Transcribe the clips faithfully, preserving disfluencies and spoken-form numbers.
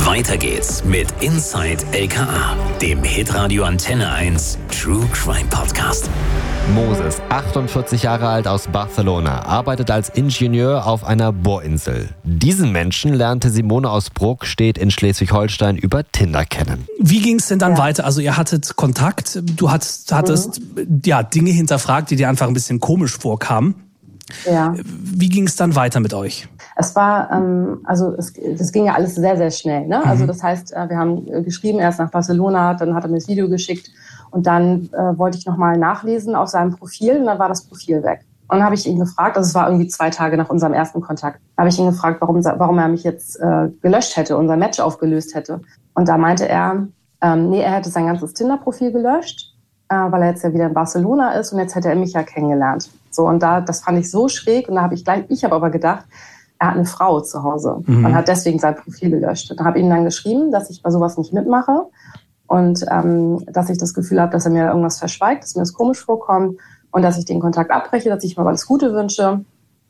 Weiter geht's mit Inside L K A, dem Hitradio Antenne eins True Crime Podcast. Moses, achtundvierzig Jahre alt aus Barcelona, arbeitet als Ingenieur auf einer Bohrinsel. Diesen Menschen lernte Simone aus Bruck, steht in Schleswig-Holstein, über Tinder kennen. Wie ging es denn dann ja. weiter? Also ihr hattet Kontakt, du hattest, hattest mhm. ja, Dinge hinterfragt, die dir einfach ein bisschen komisch vorkamen. Ja. Wie ging es dann weiter mit euch? Es war, ähm, also es, das ging ja alles sehr, sehr schnell. Ne? Mhm. Also das heißt, wir haben geschrieben, erst nach Barcelona, dann hat er mir das Video geschickt und dann äh, wollte ich nochmal nachlesen auf seinem Profil und dann war das Profil weg. Und dann habe ich ihn gefragt, also es war irgendwie zwei Tage nach unserem ersten Kontakt, habe ich ihn gefragt, warum, warum er mich jetzt äh, gelöscht hätte, unser Match aufgelöst hätte. Und da meinte er, ähm, nee, er hätte sein ganzes Tinder-Profil gelöscht, äh, weil er jetzt ja wieder in Barcelona ist und jetzt hätte er mich ja kennengelernt. So, und da, das fand ich so schräg und da habe ich gleich, ich habe aber gedacht, er hat eine Frau zu Hause mhm. und hat deswegen sein Profil gelöscht. Und habe ihm dann geschrieben, dass ich bei sowas nicht mitmache und ähm, dass ich das Gefühl habe, dass er mir irgendwas verschweigt, dass mir das komisch vorkommt und dass ich den Kontakt abbreche, dass ich mir alles Gute wünsche.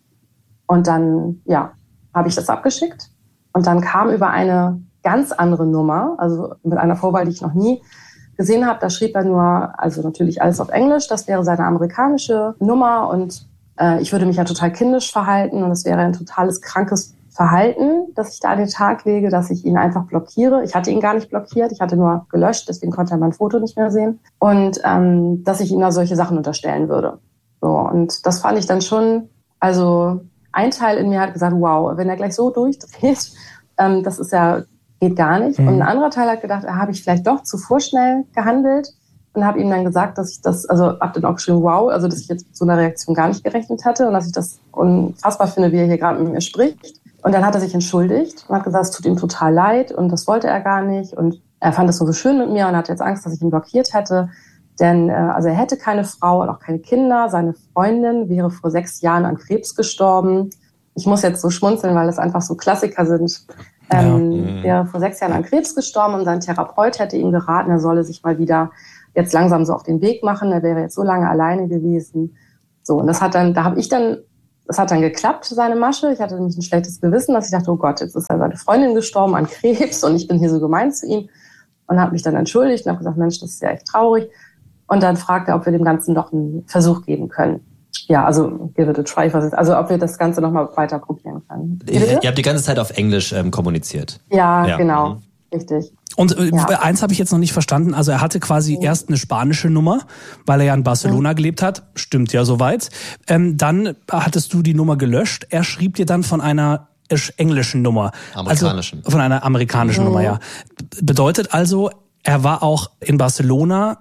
Und dann, ja, habe ich das abgeschickt und dann kam über eine ganz andere Nummer, also mit einer Vorwahl, die ich noch nie gesehen habe, da schrieb er nur, also natürlich alles auf Englisch, das wäre seine amerikanische Nummer und äh, ich würde mich ja total kindisch verhalten und es wäre ein totales krankes Verhalten, das ich da an den Tag lege, dass ich ihn einfach blockiere. Ich hatte ihn gar nicht blockiert, ich hatte nur gelöscht, deswegen konnte er mein Foto nicht mehr sehen und ähm, dass ich ihm da solche Sachen unterstellen würde. So, und das fand ich dann schon, also ein Teil in mir hat gesagt, wow, wenn er gleich so durchdreht, ähm, das ist ja geht gar nicht. Mhm. Und ein anderer Teil hat gedacht, habe ich vielleicht doch zu vorschnell gehandelt und habe ihm dann gesagt, dass ich das, also habe dann auch geschrieben, wow, also dass ich jetzt mit so einer Reaktion gar nicht gerechnet hatte und dass ich das unfassbar finde, wie er hier gerade mit mir spricht. Und dann hat er sich entschuldigt und hat gesagt, es tut ihm total leid und das wollte er gar nicht und er fand das so schön mit mir und hat jetzt Angst, dass ich ihn blockiert hätte. Denn äh, also er hätte keine Frau und auch keine Kinder. Seine Freundin wäre vor sechs Jahren an Krebs gestorben. Ich muss jetzt so schmunzeln, weil das einfach so Klassiker sind. Ähm, ja. wäre vor sechs Jahren an Krebs gestorben und sein Therapeut hätte ihm geraten, er solle sich mal wieder jetzt langsam so auf den Weg machen. Er wäre jetzt so lange alleine gewesen. So, und das hat dann, da habe ich dann, das hat dann geklappt, seine Masche. Ich hatte nämlich ein schlechtes Gewissen, dass ich dachte, oh Gott, jetzt ist ja seine Freundin gestorben an Krebs und ich bin hier so gemein zu ihm und habe mich dann entschuldigt und habe gesagt, Mensch, das ist ja echt traurig. Und dann fragte er, ob wir dem Ganzen noch einen Versuch geben können. Ja, also give it a try. Also ob wir das Ganze nochmal weiter probieren können. Ihr, ihr habt die ganze Zeit auf Englisch ähm, kommuniziert. Ja, ja. genau. Mhm. Richtig. Und äh, ja. eins habe ich jetzt noch nicht verstanden. Also er hatte quasi mhm. erst eine spanische Nummer, weil er ja in Barcelona mhm. gelebt hat. Stimmt ja soweit. Ähm, dann hattest du die Nummer gelöscht. Er schrieb dir dann von einer englischen Nummer. Amerikanischen. Also von einer amerikanischen mhm. Nummer, ja. Bedeutet also, er war auch in Barcelona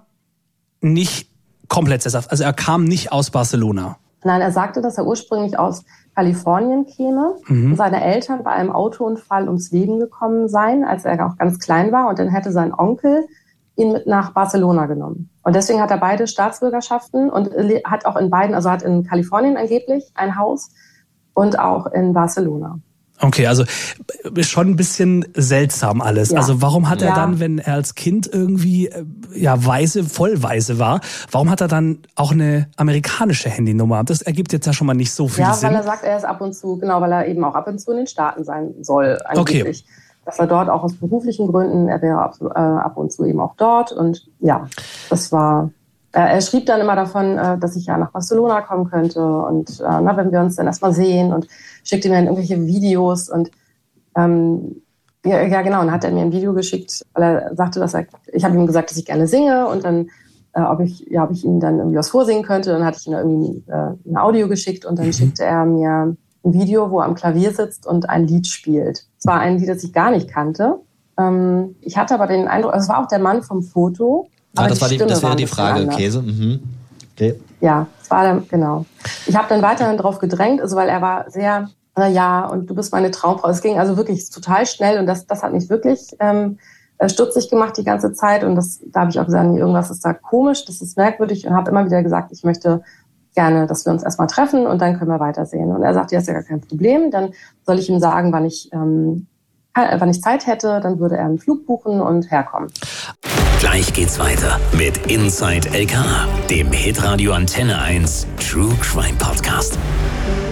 nicht komplett sesshaft. Also er kam nicht aus Barcelona. Nein, er sagte, dass er ursprünglich aus Kalifornien käme. Mhm. Seine Eltern bei einem Autounfall ums Leben gekommen seien, als er auch ganz klein war. Und dann hätte sein Onkel ihn mit nach Barcelona genommen. Und deswegen hat er beide Staatsbürgerschaften und hat auch in beiden, also hat in Kalifornien angeblich ein Haus und auch in Barcelona. Okay, also schon ein bisschen seltsam alles. Ja. Also warum hat er ja. dann, wenn er als Kind irgendwie ja weise, voll weise war, warum hat er dann auch eine amerikanische Handynummer? Das ergibt jetzt ja schon mal nicht so viel ja, Sinn. Ja, weil er sagt, er ist ab und zu, genau, weil er eben auch ab und zu in den Staaten sein soll angeblich. Okay. Dass er dort auch aus beruflichen Gründen, er wäre ab, äh, ab und zu eben auch dort und ja, das war... Er schrieb dann immer davon, dass ich ja nach Barcelona kommen könnte und na, wenn wir uns dann erstmal sehen und schickte mir dann irgendwelche Videos und ähm, ja, ja genau, und dann hat er mir ein Video geschickt, weil er sagte, dass er, ich habe ihm gesagt, dass ich gerne singe und dann, äh, ob ich, ja, ob ich ihm dann irgendwie was vorsingen könnte, dann hatte ich ihm irgendwie äh, ein Audio geschickt und dann mhm. schickte er mir ein Video, wo er am Klavier sitzt und ein Lied spielt. Es war ein Lied, das ich gar nicht kannte. Ähm, ich hatte aber den Eindruck, also es war auch der Mann vom Foto. Ah, das, war die, das wäre die Frage, Käse. Mhm. Okay. Ja, das war dann, genau. Ich habe dann weiterhin drauf gedrängt, also weil er war sehr, na ja, und du bist meine Traumfrau. Es ging also wirklich total schnell und das, das hat mich wirklich ähm, stutzig gemacht die ganze Zeit und das, da habe ich auch gesagt, nee, irgendwas ist da komisch, das ist merkwürdig und habe immer wieder gesagt, ich möchte gerne, dass wir uns erstmal treffen und dann können wir weitersehen. Und er sagte, ja, ist ja gar kein Problem, dann soll ich ihm sagen, wann ich, ähm, wann ich Zeit hätte, dann würde er einen Flug buchen und herkommen. Gleich geht's weiter mit Inside L K A, dem Hitradio Antenne eins True Crime Podcast.